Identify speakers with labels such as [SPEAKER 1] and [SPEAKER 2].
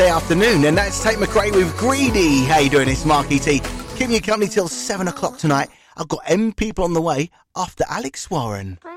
[SPEAKER 1] Thursday afternoon, and that's Tate McRae with Greedy. How you doing? It's Marky T. Keeping you company till 7 o'clock tonight. I've got M People on the way after Alex Warren.